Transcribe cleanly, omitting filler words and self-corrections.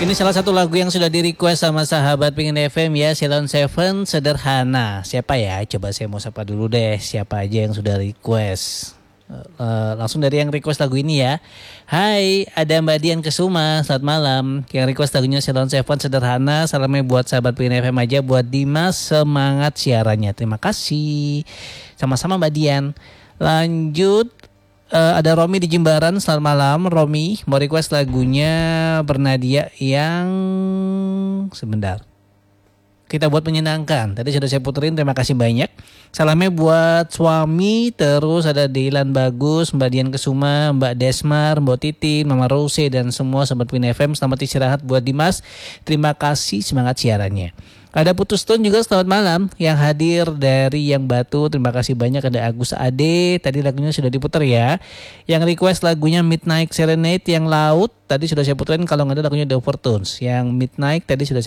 Ini salah satu lagu yang sudah di-request sama sahabat Pingin FM ya, Ceylon Seven, Sederhana. Siapa ya? Coba saya mau sapa dulu deh, siapa aja yang sudah request. Langsung dari yang request lagu ini ya. Hai, ada Mbak Dian Kesuma, selamat malam. Yang request lagunya Ceylon Seven, Sederhana. Salamnya buat sahabat Pingin FM aja, buat Dimas, semangat siarannya. Terima kasih. Sama-sama Mbak Dian. Lanjut. Ada Romi di Jimbaran, selamat malam Romi, mau request lagunya Bernadia yang sebentar. Kita buat menyenangkan. Tadi sudah saya puterin, terima kasih banyak. Salamnya buat suami, terus ada Dilan Bagus, Mbak Dian Kesuma, Mbak Desmar, Mbak Titi, Mama Rose dan semua sobat Pin FM. Selamat istirahat buat Dimas. Terima kasih, semangat siarannya. Ada Putus Tun juga selamat malam yang hadir dari Yang Batu. Terima kasih banyak. Ada Agus Ade. Tadi lagunya sudah diputar ya. Yang request lagunya Midnight Serenade yang Laut. Tadi sudah saya puterin. Kalau nggak ada lagunya The Overtones. Yang Midnight tadi sudah saya